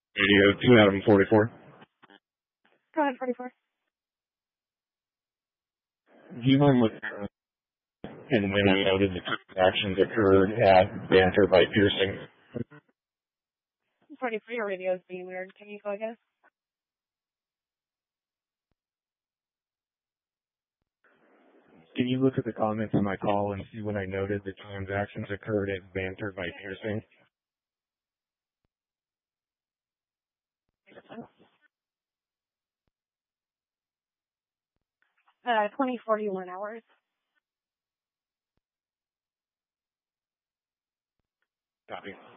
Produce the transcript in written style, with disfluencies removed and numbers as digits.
Radio 2 Adam 44. Go ahead, 44. Do you mind looking and when I noted the transactions occurred at Banter by Piercing? 44, your radio is being weird. Can you go again? Can you look at the comments on my call and see when I noted the transactions occurred at Banter by Piercing? 2041 hours. Copy.